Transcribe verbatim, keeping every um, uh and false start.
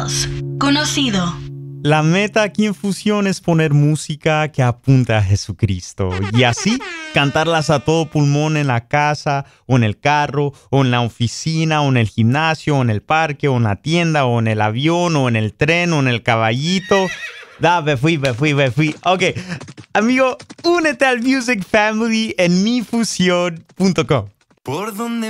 más conocido. La meta aquí en Fusión es poner música que apunte a Jesucristo y así cantarlas a todo pulmón en la casa o en el carro o en la oficina o en el gimnasio o en el parque o en la tienda o en el avión o en el tren o en el caballito. Da, me fui, me fui, me fui. Ok, amigo, únete al Music Family en mi fusión punto com. Por donde